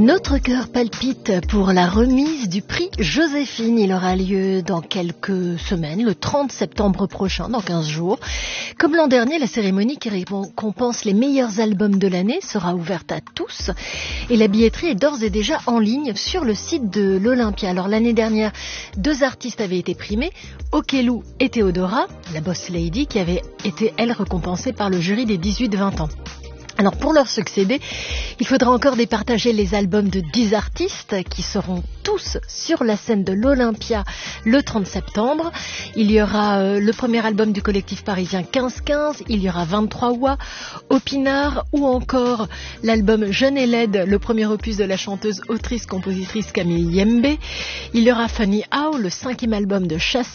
Notre cœur palpite pour la remise du prix Joséphine. Il aura lieu dans quelques semaines, le 30 septembre prochain, dans 15 jours. Comme l'an dernier, la cérémonie qui récompense les meilleurs albums de l'année sera ouverte à tous. Et la billetterie est d'ores et déjà en ligne sur le site de l'Olympia. Alors l'année dernière, 2 artistes avaient été primés, Okello et Théodora, la boss lady, qui avait été, elle, récompensée par le jury des 18-20 ans. Alors pour leur succéder, il faudra encore départager les albums de 10 artistes qui seront tous sur la scène de l'Olympia le 30 septembre. Il y aura le premier album du collectif parisien 15-15, il y aura 23 Wa, Opinard ou encore l'album Jeune et laide, le premier opus de la chanteuse, autrice, compositrice Camille Yembe. Il y aura Funny How, le 5e album de Chasse